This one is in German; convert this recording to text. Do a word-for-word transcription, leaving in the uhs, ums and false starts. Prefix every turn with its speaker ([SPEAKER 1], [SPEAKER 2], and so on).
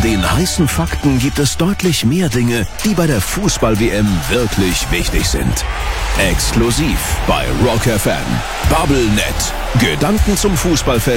[SPEAKER 1] den heißen Fakten gibt es deutlich mehr Dinge, die bei der Fußball-W M wirklich wichtig sind. Exklusiv bei Rock F M. Bubblenet. Gedanken zum Fußballfest